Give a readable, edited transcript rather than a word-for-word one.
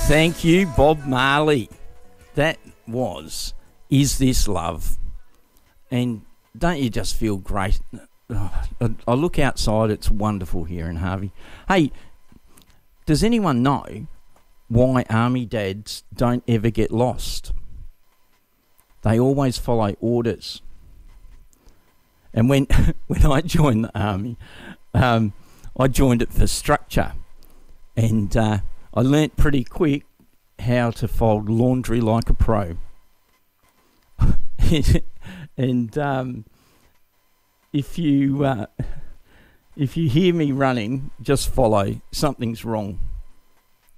Thank you, Bob Marley. That was Is This Love? And don't you just feel great? I look outside, it's wonderful here in Harvey. Hey, does anyone know why army dads don't ever get lost? They always follow orders. And when I joined the army, I joined it for structure. And I learnt pretty quick how to fold laundry like a pro. And if you hear me running, just follow. Something's wrong.